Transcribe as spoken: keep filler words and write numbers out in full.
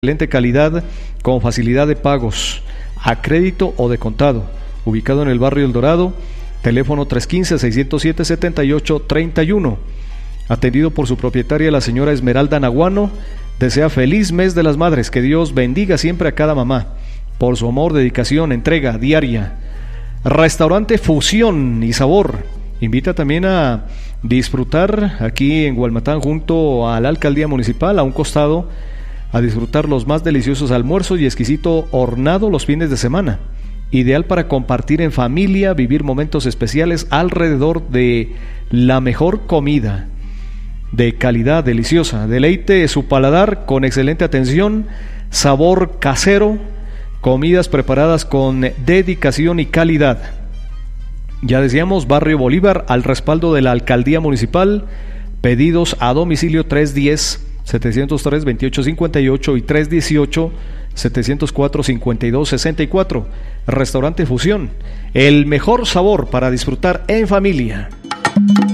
excelente calidad con facilidad de pagos a crédito o de contado, ubicado en el barrio El Dorado, teléfono tres uno cinco, seis cero siete, siete ocho tres uno, atendido por su propietaria la señora Esmeralda Naguano. Desea feliz mes de las madres, que Dios bendiga siempre a cada mamá por su amor, dedicación, entrega diaria. Restaurante Fusión y Sabor invita también a disfrutar aquí en Gualmatán, junto a la alcaldía municipal, a un costado, a disfrutar los más deliciosos almuerzos y exquisito hornado los fines de semana, ideal para compartir en familia, vivir momentos especiales alrededor de la mejor comida de calidad deliciosa. Deleite su paladar con excelente atención, sabor casero, comidas preparadas con dedicación y calidad. Ya decíamos, Barrio Bolívar, al respaldo de la alcaldía municipal. Pedidos a domicilio tres uno cero, siete cero tres, dos ocho cinco ocho y tres uno ocho, siete cero cuatro, cinco dos seis cuatro. Restaurante Fusión, el mejor sabor para disfrutar en familia.